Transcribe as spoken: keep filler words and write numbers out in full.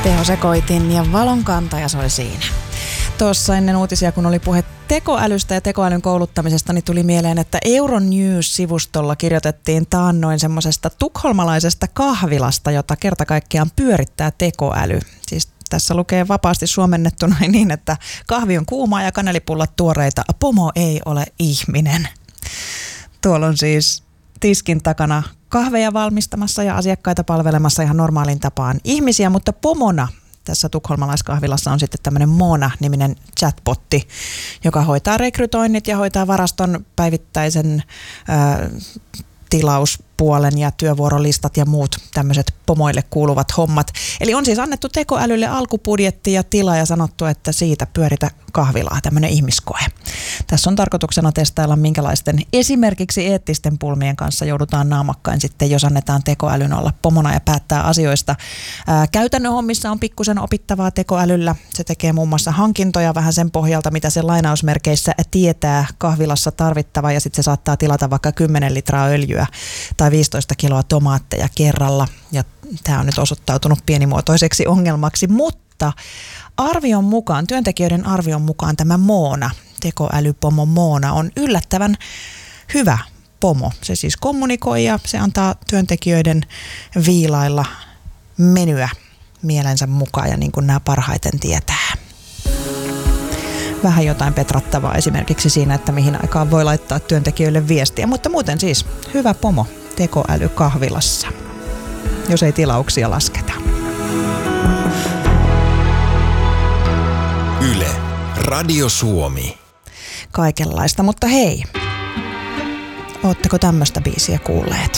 Tehosekoitin ja valonkantaja soi siinä. Tuossa ennen uutisia, kun oli puhe tekoälystä ja tekoälyn kouluttamisesta, niin tuli mieleen, että Euronews-sivustolla kirjoitettiin taannoin semmoisesta tukholmalaisesta kahvilasta, jota kerta kaikkiaan pyörittää tekoäly. Siis tässä lukee vapaasti suomennettuna niin, että kahvi on kuumaa ja kanelipullat tuoreita. Pomo ei ole ihminen. Tuolla on siis tiskin takana kahveja valmistamassa ja asiakkaita palvelemassa ihan normaalin tapaan ihmisiä, mutta pomona tässä tukholmalaiskahvilassa on sitten tämmöinen Mona-niminen chatbotti, joka hoitaa rekrytoinnit ja hoitaa varaston päivittäisen ää, tilauspuolen ja työvuorolistat ja muut tämmöiset pomoille kuuluvat hommat. Eli on siis annettu tekoälylle alkubudjetti ja tila ja sanottu, että siitä pyöritä kahvilaa, tämmöinen ihmiskoe. Tässä on tarkoituksena testailla, minkälaisten esimerkiksi eettisten pulmien kanssa joudutaan naamakkain sitten, jos annetaan tekoälyn olla pomona ja päättää asioista. Ää, käytännön hommissa on pikkusen opittavaa tekoälyllä. Se tekee muun muassa hankintoja vähän sen pohjalta, mitä se lainausmerkeissä tietää kahvilassa tarvittava, ja sitten se saattaa tilata vaikka kymmenen litraa öljyä tai viisitoista kiloa tomaatteja kerralla. Ja tämä on nyt osoittautunut pienimuotoiseksi ongelmaksi, mutta arvion mukaan, työntekijöiden arvion mukaan tämä Mona, tekoälypomo Mona, on yllättävän hyvä pomo. Se siis kommunikoi ja se antaa työntekijöiden viilailla menyä mielensä mukaan ja niin kuin nämä parhaiten tietää. Vähän jotain petrattavaa esimerkiksi siinä, että mihin aikaan voi laittaa työntekijöille viestiä, mutta muuten siis hyvä pomo tekoäly kahvilassa, jos ei tilauksia lasketa. Yle, Radio Suomi. Kaikenlaista, mutta hei, ootteko tämmöistä biisiä kuulleet?